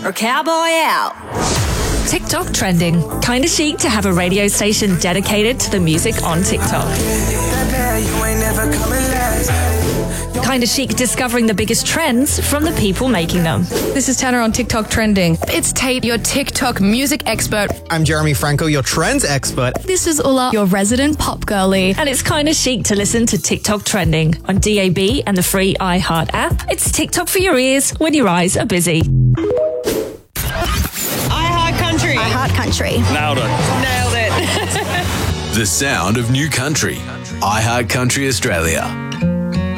or cowboy out. TikTok trending. Kinda chic to have a radio station dedicated to the music on TikTok. Kinda chic discovering the biggest trends from the people making them. This is Tanner on TikTok trending. It's Tate, your TikTok music expert. I'm Jeremy Franco, your trends expert. This is Ulla, your resident pop girly. And it's kinda chic to listen to TikTok trending on DAB and the free iHeart app. It's TikTok for your ears when your eyes are busy. iHeart Country. iHeart Country. Nailed it. Nailed it. The sound of new country. iHeart Country Australia.